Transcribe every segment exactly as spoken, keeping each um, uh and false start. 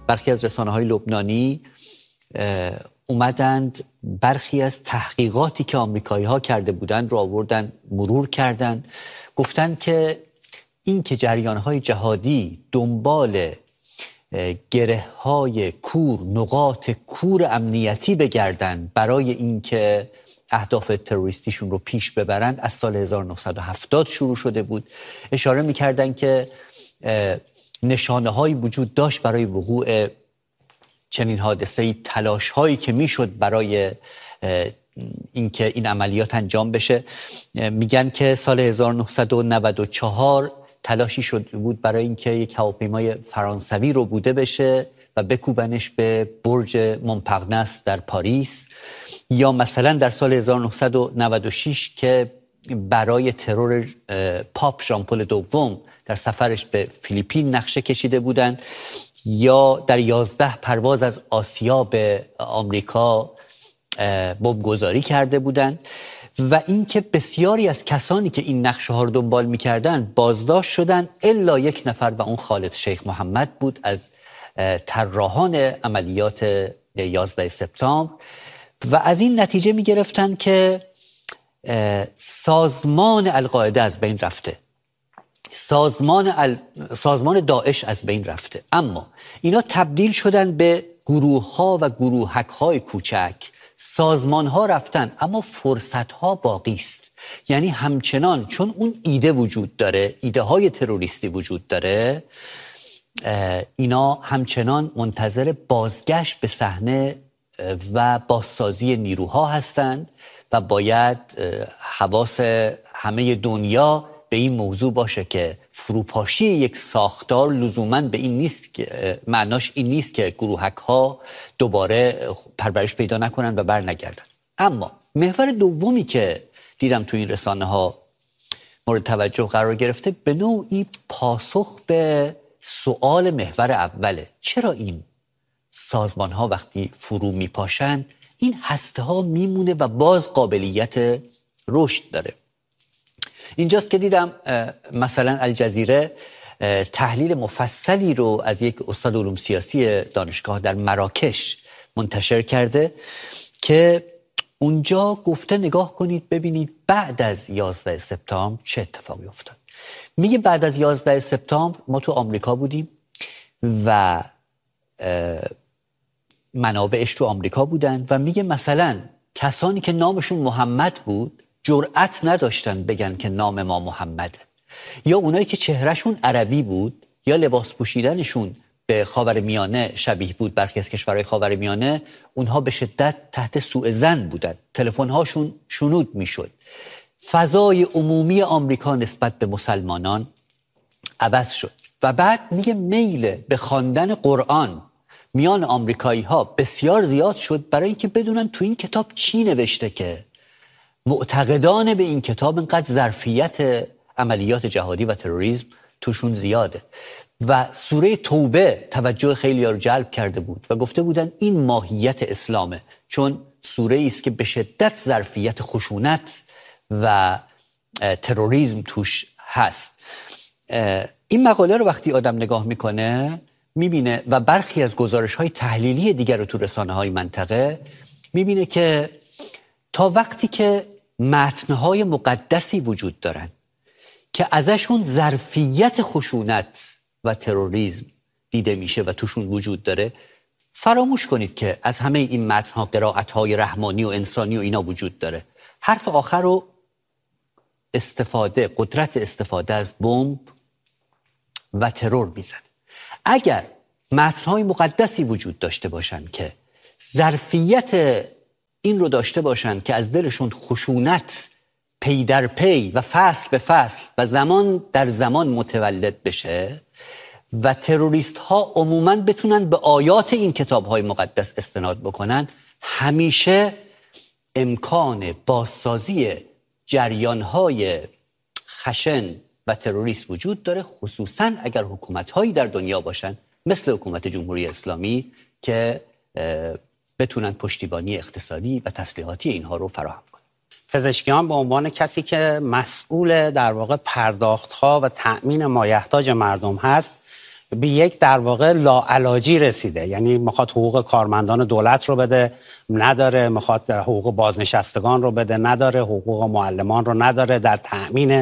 برخی از رسانه‌های لبنانی اومدند برخی از تحقیقاتی که آمریکایی‌ها کرده بودند رو آوردن مرور کردن، گفتن که این که جریان‌های جهادی دنبال گره‌های کور، نقاط کور امنیتی بگردن برای اینکه اهداف تروریستیشون رو پیش ببرن از سال هزار و نهصد و هفتاد شروع شده بود. اشاره می‌کردن که نشانه‌هایی وجود داشت برای وقوع چنین حادثه‌ای، تلاش‌هایی که میشد برای اینکه این عملیات انجام بشه. میگن که سال هزار و نهصد و نود و چهار تلاشی شد بود برای اینکه یک هواپیمای فرانسوی رو بوده بشه و بکوبنش به برج مونپارناس در پاریس. یا مثلا در سال هزار و نهصد و نود و شش که برای ترور پاپ ژان پل دوم در سفرش به فیلیپین نقشه کشیده بودند. یا در یازده پرواز از آسیا به آمریکا بمبگذاری کرده بودند. و اینکه بسیاری از کسانی که این نقشه ها رو دنبال می‌کردند بازداشت شدند الا یک نفر و اون خالد شیخ محمد بود از طراحان عملیات یازده سپتامبر. و از این نتیجه می‌گرفتن که سازمان القاعده از بین رفته، سازمان, ال... سازمان داعش از بین رفته، اما اینا تبدیل شدن به گروه ها و گروهک های کوچک. سازمان ها رفتن اما فرصت ها باقی است. یعنی همچنان چون اون ایده وجود داره، ایده های تروریستی وجود داره، اینا همچنان منتظر بازگشت به صحنه و بازسازی نیروها هستند و باید حواس همه دنیا به این موضوع باشه که فروپاشی یک ساختار لزوماً به این نیست که معناش این نیست که گروهک ها دوباره پرورش پیدا نکنن و بر نگردن. اما محور دومی که دیدم تو این رسانه ها مورد توجه قرار گرفته به نوعی پاسخ به سوال محور اوله. چرا این سازمان ها وقتی فرو میپاشن این هسته ها میمونه و باز قابلیت رشد داره؟ اینجاست که دیدم مثلا الجزیره تحلیل مفصلی رو از یک استاد علوم سیاسی دانشگاه در مراکش منتشر کرده که اونجا گفته نگاه کنید ببینید بعد از یازده سپتامبر چه اتفاقی افتاد. میگه بعد از یازده سپتامبر ما تو آمریکا بودیم و منابعش تو آمریکا بودن و میگه مثلا کسانی که نامشون محمد بود جرأت نداشتن بگن که نام ما محمده، یا اونایی که چهرهشون عربی بود یا لباس پوشیدنشون به خاورمیانه شبیه بود، برخی از کشورهای خاورمیانه، اونها به شدت تحت سوء ظن بودن، تلفن‌هاشون شنود میشد. فضای عمومی آمریکا نسبت به مسلمانان عوض شد و بعد میگه میل به خواندن قرآن میان آمریکایی‌ها بسیار زیاد شد برای اینکه بدونن تو این کتاب چی نوشته که معتقدان به این کتاب اینقدر ظرفیت عملیات جهادی و تروریسم توشون زیاده. و سوره توبه توجه خیلی ها رو جلب کرده بود و گفته بودن این ماهیت اسلامه، چون سوره ای است که به شدت ظرفیت خشونت و تروریسم توش هست. این مقاله رو وقتی آدم نگاه میکنه میبینه و برخی از گزارش‌های تحلیلی دیگر رو تو رسانه‌های منطقه میبینه که تا وقتی که متن‌های مقدسی وجود دارن که ازشون ظرفیت خشونت و تروریسم دیده میشه و توشون وجود داره، فراموش کنید که از همه این متن‌ها قرائت‌های رحمانی و انسانی و اینا وجود داره. حرف آخر رو استفاده، قدرت استفاده از بمب و ترور میزنه. اگر متن‌های مقدسی وجود داشته باشن که ظرفیت این رو داشته باشن که از دلشون خشونت پی در پی و فصل به فصل و زمان در زمان متولد بشه و تروریست ها عموماً بتونن به آیات این کتاب های مقدس استناد بکنن، همیشه امکان بازسازی جریان های خشن و تروریست وجود داره، خصوصاً اگر حکومت هایی در دنیا باشن مثل حکومت جمهوری اسلامی که بتونن پشتیبانی اقتصادی و تسلیحاتی اینها رو فراهم کنن. پزشکیان به عنوان کسی که مسئول در واقع پرداخت‌ها و تأمین مایحتاج مردم هست به یک در واقع لاعلاجی رسیده. یعنی میخواد حقوق کارمندان دولت رو بده، نداره، میخواد حقوق بازنشستگان رو بده، نداره، حقوق معلمان رو نداره، در تأمین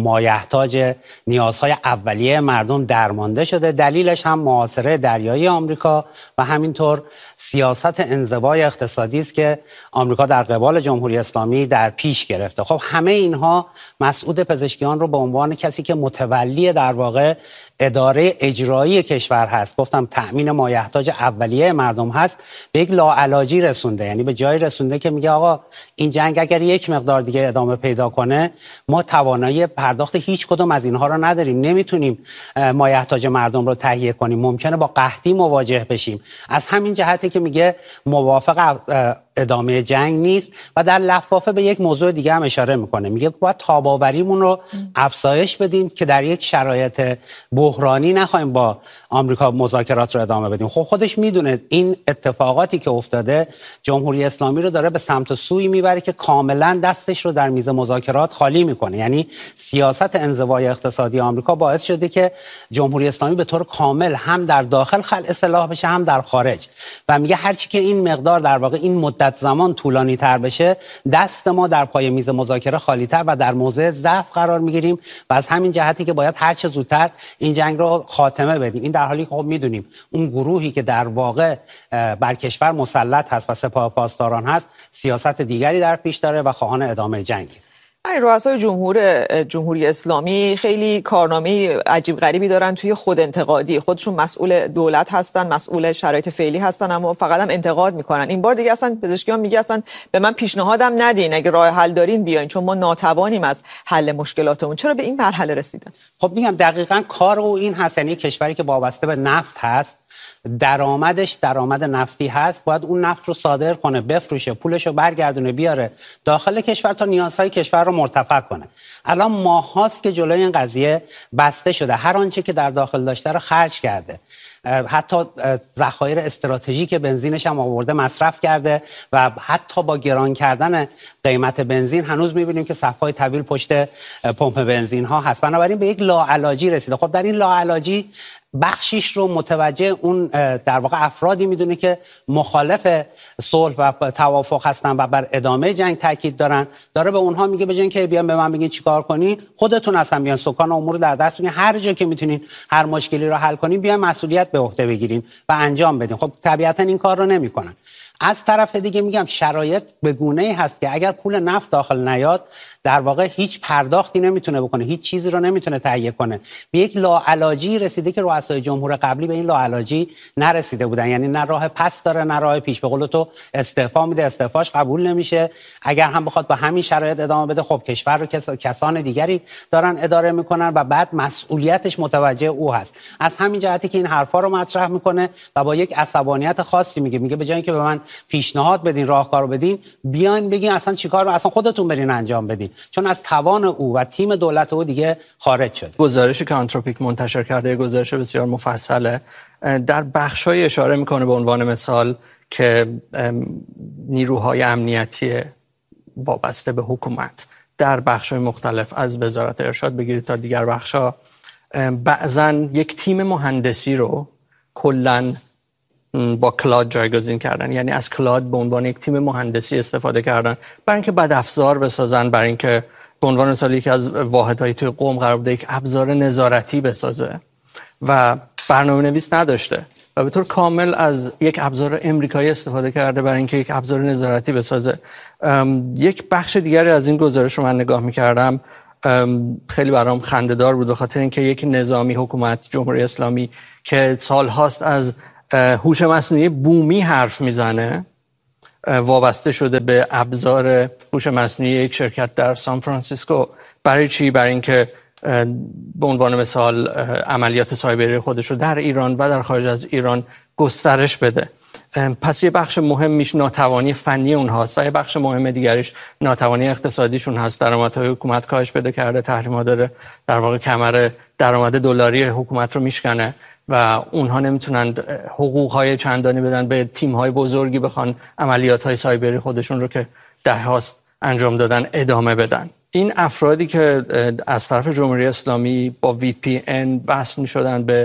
مایحتاج نیازهای اولیه مردم درمانده شده. دلیلش هم محاصره دریایی آمریکا و همینطور سیاست انزوای اقتصادی است که آمریکا در قبال جمهوری اسلامی در پیش گرفته. خب همه اینها مسعود پزشکیان رو به عنوان کسی که متولی در واقع اداره اجرایی کشور هست، گفتم تأمین مایحتاج اولیه مردم هست، به یک لاعلاجی رسونده. یعنی به جایی رسونده که میگه آقا این جنگ اگر یک مقدار دیگه ادامه پیدا کنه، ما توانایی پرداخت هیچ کدوم از اینها رو نداریم، نمیتونیم مایحتاج مردم رو تهیه کنیم، ممکنه با قحطی مواجه بشیم. از همین جهته که میگه موافق ادامه جنگ نیست و در لفافه به یک موضوع دیگه هم اشاره میکنه، میگه باید تاباوریمون رو افزایش بدیم که در یک شرایط بحرانی نخوایم با آمریکا مذاکرات رو ادامه بدیم. خب خودش میدونه این اتفاقاتی که افتاده جمهوری اسلامی رو داره به سمت سوی میبره که کاملا دستش رو در میز مذاکرات خالی میکنه. یعنی سیاست انزوای اقتصادی آمریکا باعث شده که جمهوری اسلامی به طور کامل هم در داخل خلع سلاح بشه هم در خارج و میگه هرچی که این مقدار در واقع این مدت زمان طولانی تر بشه، دست ما در پای میز مذاکره خالی تر و در موضع ضعف قرار میگیریم و از همین جهتی که باید هر چه زودتر این جنگ رو خاتمه بدیم. این در حالی که خب میدونیم اون گروهی که در واقع بر کشور مسلط هست و سپاه پاسداران هست سیاست دیگری در پیش داره و خواهان ادامه جنگ. این رؤسای جمهور جمهوری اسلامی خیلی کارنامه عجیب غریبی دارن توی خود انتقادی. خودشون مسئول دولت هستن، مسئول شرایط فعلی هستن، اما فقط هم انتقاد میکنن. این بار دیگه اصلا پزشکیان میگه اصلا به من پیشنهادم ندین، اگه راه حل دارین بیاین، چون ما ناتوانیم از حل مشکلاتمون. چرا به این مرحله رسیدن؟ خب میگم دقیقاً کار او این هست. یعنی کشوری که وابسته به نفت هست، درآمدش درآمد نفتی هست، باید اون نفت رو صادر کنه، بفروشه، پولش رو برگردونه بیاره داخل کشور تا نیازهای کشور رو مرتفع کنه. الان ماهاست که جلوی این قضیه بسته شده، هر آنچه که در داخل داشته رو خرج کرده، حتی ذخایر استراتژیک بنزینش هم آورده مصرف کرده و حتی با گران کردن قیمت بنزین هنوز می‌بینیم که صف‌های طویل پشت پمپ بنزین ها هست. بنابراین به یک لاعلاجی رسیده. خب در این لاعلاجی بخشیش رو متوجه اون در واقع افرادی میدونه که مخالف صلح و توافق هستن و بر ادامه جنگ تاکید دارن، داره به اونها میگه به جای اینکه بیان به من بگین چیکار کنین، خودتون اصلا بیان سکان امور در دست بگیرین، هر جا که میتونین هر مشکلی رو حل کنین بیان مسئولیت به عهده بگیرین و انجام بدین. خب طبیعتا این کار رو نمیکنن. از طرف دیگه میگم شرایط به گونه‌ای هست که اگر پول نفت داخل نیاد در واقع هیچ پرداختی نمیتونه بکنه، هیچ چیزی رو نمیتونه تهیه کنه. به یک لاعلاجی رسیده که رؤسای جمهور قبلی به این لاعلاجی نرسیده بودن. یعنی نه راه پس داره نه راه پیش. به قول تو استعفا میده، استعفاش قبول نمیشه. اگر هم بخواد با همین شرایط ادامه بده، خب کشور رو کس... کسان دیگری دارن اداره میکنن و بعد مسئولیتش متوجه او هست. از همین جهتی که این حرفا رو مطرح میکنه و با یک عصبانیت خاصی میگه میگه به جای اینکه به من پیشنهاد بدین، راهکارو بدین، بیاین بگین اصلا چیکار رو اصلا خودتون برین انجام بدین، چون از توان او و تیم دولت او دیگه خارج شده. گزارشی که آنتروپیک منتشر کرده، گزارش بسیار مفصله، در بخشای اشاره میکنه به عنوان مثال که نیروهای امنیتی وابسته به حکومت در بخشای مختلف از وزارت ارشاد بگیرید تا دیگر بخشا بعضاً یک تیم مهندسی رو کلاً با کلاد جایگزین کردن. یعنی از کلاد به عنوان یک تیم مهندسی استفاده کردن برای اینکه بدافزار بسازن، برای اینکه به عنوان مثال یکی از واحدهای توی قم قرار بوده یک ابزار نظارتی بسازه و برنامه‌نویس نداشته و به طور کامل از یک ابزار امریکایی استفاده کرده برای اینکه یک ابزار نظارتی بسازه. یک بخش دیگری از این گزارش رو من نگاه می‌کردم، خیلی برام خنده‌دار بود، به خاطر اینکه یک نظامی حکومت جمهوری اسلامی که سال‌هاست از هوش مصنوعی بومی حرف میزنه، وابسته شده به ابزار هوش مصنوعی یک شرکت در سان فرانسیسکو. برای چی؟ برای اینکه به عنوان مثال عملیات سایبری خودش رو در ایران و در خارج از ایران گسترش بده. پس یه بخش مهمیش ناتوانی فنی اونهاست و یه بخش مهم دیگریش ناتوانی اقتصادیشون هست. درآمدهای حکومت کاهش پیدا کرده، تحریم‌ها داره در واقع کمر درآمد دلاری حکومت رو میشکنه و اونها نمیتونن حقوق‌های چندانی بدن به تیم‌های بزرگی، بخوان عملیات‌های سایبری خودشون رو که ده‌هاست انجام دادن ادامه بدن. این افرادی که از طرف جمهوری اسلامی با وی پی ان وصل می‌شدن به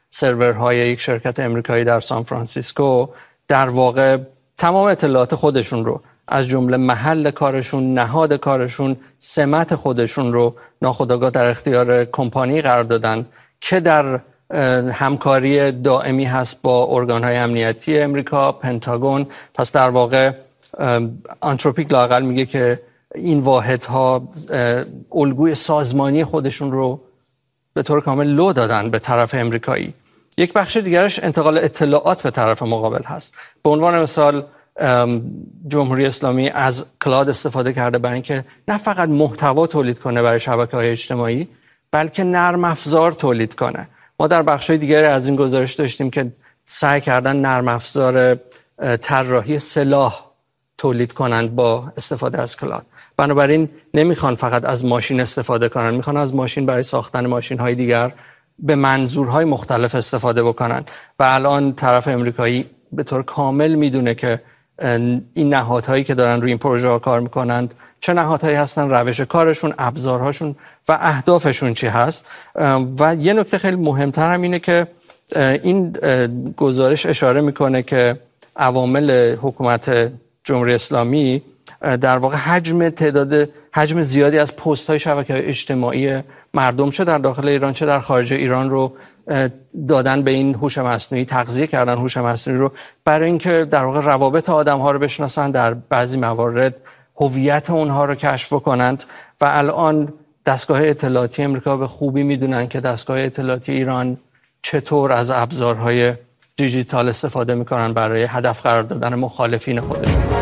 سرورهای یک شرکت امریکایی در سان فرانسیسکو در واقع تمام اطلاعات خودشون رو از جمله محل کارشون، نهاد کارشون، سمت خودشون رو ناخودآگاه در اختیار کمپانی قرار دادن که در همکاری دائمی هست با ارگان‌های امنیتی امریکا، پنتاگون. پس در واقع آنتروپیک لااقل میگه که این واحدها الگوی سازمانی خودشون رو به طور کامل لو دادن به طرف امریکایی. یک بخش دیگرش انتقال اطلاعات به طرف مقابل هست. به عنوان مثال جمهوری اسلامی از کلاد استفاده کرده برای اینکه نه فقط محتوا تولید کنه برای شبکه‌های اجتماعی، بلکه نرم افزار تولید کنه. ما در بخش‌های دیگری از این گزارش داشتیم که سعی کردن نرم افزار طراحی سلاح تولید کنند با استفاده از کلاد. بنابراین نمیخوان فقط از ماشین استفاده کنن، میخوان از ماشین برای ساختن ماشین‌های دیگر به منظورهای مختلف استفاده بکنن. و الان طرف امریکایی به طور کامل میدونه که این نهادهایی که دارن روی این پروژه ها کار میکنند چه نهادهایی هستن، روش کارشون، ابزارهاشون و اهدافشون چی هست. و یه نکته خیلی مهمتر هم اینه که این گزارش اشاره میکنه که عوامل حکومت جمهوری اسلامی در واقع حجم تعداد حجم زیادی از پست های شبکه‌های اجتماعی مردم چه در داخل ایران چه در خارج ایران رو دادن به این هوش مصنوعی، تغذیه کردن هوش مصنوعی رو برای اینکه در واقع روابط آدم ها رو بشناسن، در بعضی موارد هویت اونها رو کشف کنند. و الان دستگاه اطلاعاتی امریکا به خوبی میدونن که دستگاه اطلاعاتی ایران چطور از ابزارهای دیجیتال استفاده میکنن برای هدف قرار دادن مخالفین خودشون.